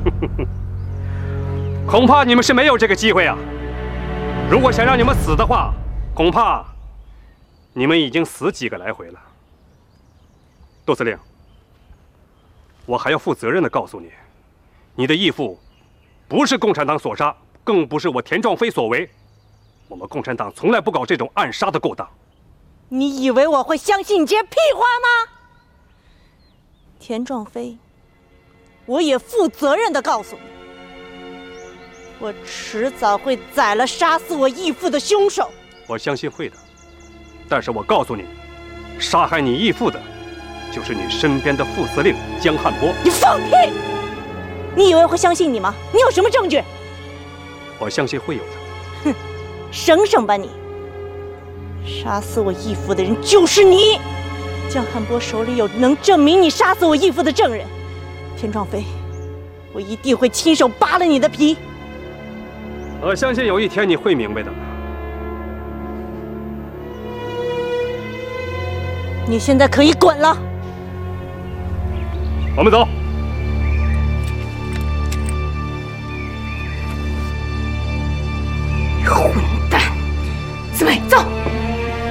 恐怕你们是没有这个机会啊！如果想让你们死的话，恐怕你们已经死几个来回了。杜司令，我还要负责任地告诉你，你的义父不是共产党所杀，更不是我田壮飞所为。我们共产党从来不搞这种暗杀的勾当。 你以为我会相信你这些屁话吗？田壮飞，我也负责任地告诉你，我迟早会宰了杀死我义父的凶手。 我相信会的，但是我告诉你，杀害你义父的，就是你身边的副司令江汉波。 你放屁！你以为我会相信你吗？你有什么证据？ 我相信会有的。 哼，省省吧你！杀死我义父的人就是你。江汉波手里有能证明你杀死我义父的证人。田壮飞，我一定会亲手扒了你的皮。 我相信有一天你会明白的。 你现在可以滚了。 我们走。